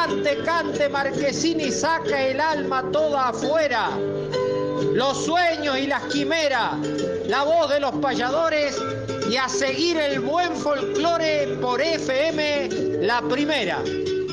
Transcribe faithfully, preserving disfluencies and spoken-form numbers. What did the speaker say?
cante, cante, Marquesini, saca el alma toda afuera. Los sueños y las quimeras, la voz de los payadores y a seguir el buen folclore por F M La Primera.